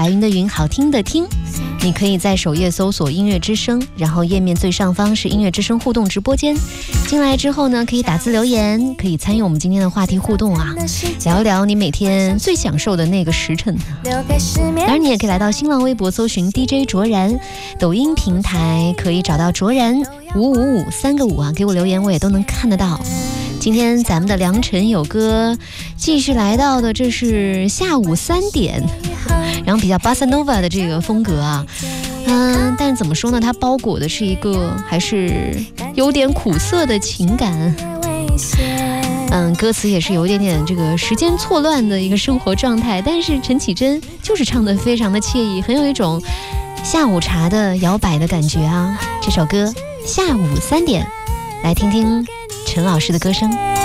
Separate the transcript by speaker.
Speaker 1: 云的云，好听的听。你可以在首页搜索音乐之声，然后页面最上方是音乐之声互动直播间，进来之后呢，可以打字留言，可以参与我们今天的话题互动啊，聊一聊你每天最享受的那个时辰。当然你也可以来到新浪微博搜寻 DJ 卓然，抖音平台可以找到卓然555 3个5啊，给我留言我也都能看得到。今天咱们的良辰有歌继续来到的，这是下午3点，然后比较巴萨诺瓦的这个风格啊，但是怎么说呢，它包裹的是一个还是有点苦涩的情感，歌词也是有一点点这个时间错乱的一个生活状态，但是陈绮贞就是唱得非常的惬意，很有一种下午茶的摇摆的感觉啊。这首歌下午3点，来听听陈老师的歌声。